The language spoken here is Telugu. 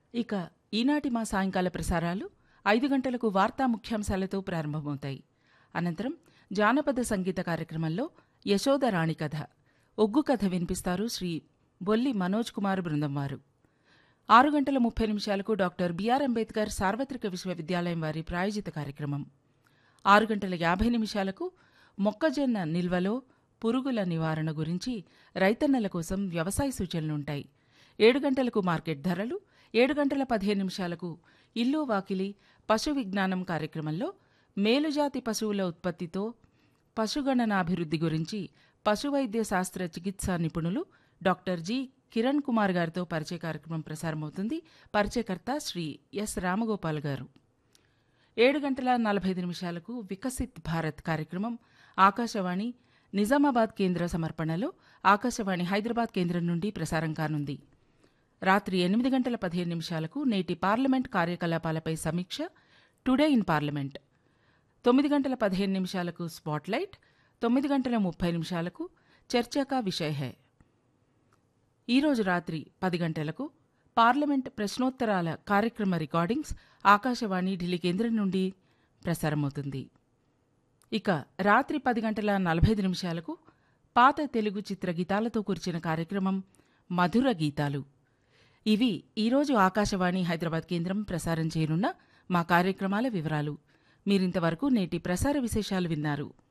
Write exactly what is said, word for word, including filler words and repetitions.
ఇక ఈనాటి మా సాయంకాల ప్రసారాలు ఐదు గంటలకు వార్తా ముఖ్యాంశాలతో ప్రారంభమవుతాయి. అనంతరం జానపద సంగీత కార్యక్రమంలో యశోదరాణి కథ, ఒగ్గు కథ వినిపిస్తారు శ్రీ బొల్లి మనోజ్ కుమార్ బృందం వారు. ఆరు గంటల ముప్పై నిమిషాలకు డాక్టర్ బిఆర్ అంబేద్కర్ సార్వత్రిక విశ్వవిద్యాలయం వారి ప్రాయోజిత కార్యక్రమం. ఆరు గంటల యాభై నిమిషాలకు మొక్కజొన్న నిల్వలో పురుగుల నివారణ గురించి రైతన్నల కోసం వ్యవసాయ సూచనలుంటాయి. ఏడు గంటలకు మార్కెట్ ధరలు, ఏడు గంటల పదిహేను నిమిషాలకు ఇల్లు వాకిలి పశు విజ్ఞానం కార్యక్రమంలో మేలుజాతి పశువుల ఉత్పత్తితో పశుగణనాభివృద్ధి గురించి పశువైద్య శాస్త్ర చికిత్సా నిపుణులు డాక్టర్ జి కిరణ్ కుమార్ గారితో పరిచయ కార్యక్రమం ప్రసారమవుతుంది. పరిచయకర్త శ్రీ ఎస్ రామగోపాల్ గారు. ఏడు గంటల నలభై ఐదు నిమిషాలకు వికసిత్ భారత్ కార్యక్రమం ఆకాశవాణి నిజామాబాద్ కేంద్ర సమర్పణలో ఆకాశవాణి హైదరాబాద్ కేంద్రం నుండి ప్రసారం కానుంది. రాత్రి ఎనిమిది గంటల పదిహేను నిమిషాలకు నేటి పార్లమెంట్ కార్యకలాపాలపై సమీక్ష టుడే ఇన్ పార్లమెంట్. తొమ్మిది గంటల పదిహేను నిమిషాలకు స్పాట్లైట్, తొమ్మిది గంటల ముప్పై నిమిషాలకు చర్చకా విషయ హై. ఈరోజు రాత్రి పది గంటలకు పార్లమెంట్ ప్రశ్నోత్తరాల కార్యక్రమ రికార్డింగ్స్ ఆకాశవాణి ఢిల్లీ కేంద్రం నుండి ప్రసారమవుతుంది. ఇక రాత్రి పది గంటల నలభై ఐదు నిమిషాలకు పాత తెలుగు చిత్ర గీతాలతో కూర్చిన కార్యక్రమం మధుర గీతాలు. ఇవి ఈరోజు ఆకాశవాణి హైదరాబాద్ కేంద్రం ప్రసారం చేయనున్న మా కార్యక్రమాల వివరాలు. మీరింతవరకు నేటి ప్రసార విశేషాలు విన్నారు.